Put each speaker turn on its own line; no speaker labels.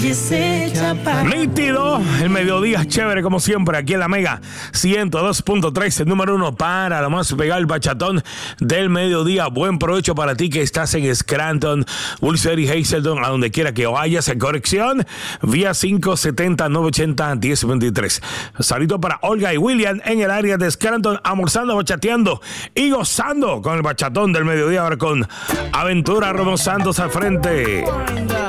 Nítido, el mediodía chévere como siempre aquí en la Mega 102.3, el número 1 para lo más pegado, el bachatón del mediodía. Buen provecho para ti que estás en Scranton, Ulster y Hazelton, a donde quiera que vayas en conexión vía 570-980-1023. Salito para Olga y William en el área de Scranton, almorzando, bachateando y gozando con el bachatón del mediodía, ahora con Aventura Romeo Santos al frente.